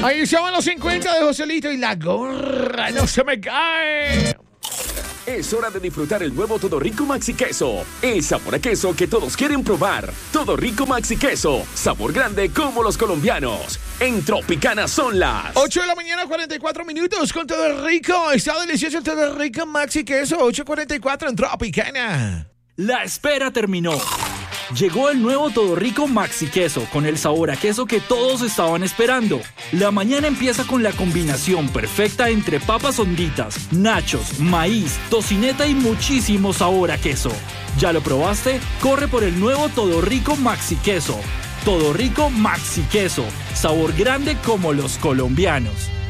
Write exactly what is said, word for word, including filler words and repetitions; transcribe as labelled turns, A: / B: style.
A: Ahí estaban los cincuenta de Joselito y la gorra no se me cae.
B: Es hora de disfrutar el nuevo Todo Rico Maxi Queso. El sabor a queso que todos quieren probar. Todo Rico Maxi Queso. Sabor grande como los colombianos. En Tropicana son las
A: ocho de la mañana, cuarenta y cuatro minutos con Todo Rico. Está delicioso el Todo Rico Maxi Queso. ocho cuarenta y cuatro en Tropicana.
C: La espera terminó. Llegó el nuevo Todo Rico Maxi Queso con el sabor a queso que todos estaban esperando. La mañana empieza con la combinación perfecta entre papas honditas, nachos, maíz, tocineta y muchísimo sabor a queso. ¿Ya lo probaste? Corre por el nuevo Todo Rico Maxi Queso. Todo Rico Maxi Queso. Sabor grande como los colombianos.